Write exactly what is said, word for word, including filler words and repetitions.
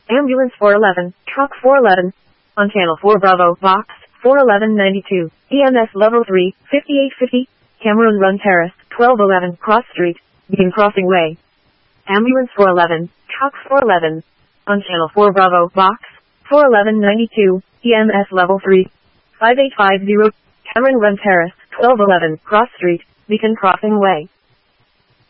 Ambulance four eleven, Truck four eleven, on Channel four Bravo, Box four eleven ninety-two, E M S Level three, fifty-eight fifty, Cameron Run Terrace, twelve eleven, Cross Street, Beacon Crossing Way. Ambulance four eleven, Truck four eleven, on Channel four Bravo, Box four eleven ninety-two, E M S Level three, five eight five zero, Cameron Run Terrace, twelve eleven, Cross Street, Beacon Crossing Way.